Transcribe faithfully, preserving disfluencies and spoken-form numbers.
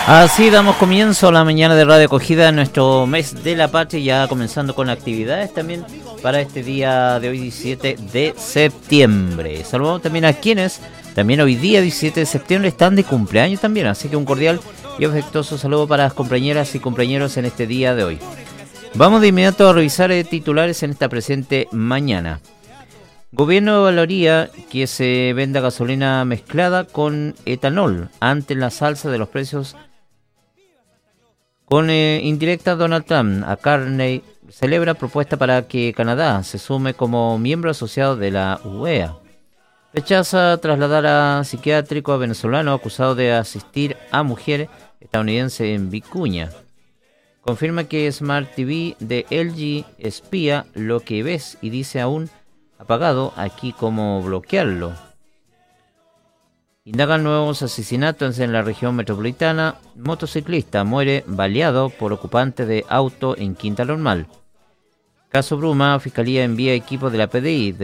Así damos comienzo a la mañana de Radio Acogida en nuestro mes de la patria, ya comenzando con actividades también para este día de hoy, diecisiete de septiembre. Saludamos también a quienes también hoy día, diecisiete de septiembre, están de cumpleaños también, así que un cordial y afectuoso saludo para las compañeras y compañeros en este día de hoy. Vamos de inmediato a revisar eh, titulares en esta presente mañana. Gobierno evaluaría que se venda gasolina mezclada con etanol ante la alza de los precios. Con eh, indirecta, Donald Trump a Carney celebra propuesta para que Canadá se sume como miembro asociado de la U E A. Rechaza trasladar a psiquiátrico a venezolano acusado de asistir a mujer estadounidense en Vicuña. Confirma que Smart T V de L G espía lo que ves y dice aún apagado, aquí cómo bloquearlo. Indagan nuevos asesinatos en la región metropolitana. Motociclista muere baleado por ocupante de auto en Quinta Normal. Caso Bruma, Fiscalía envía equipo de la P D I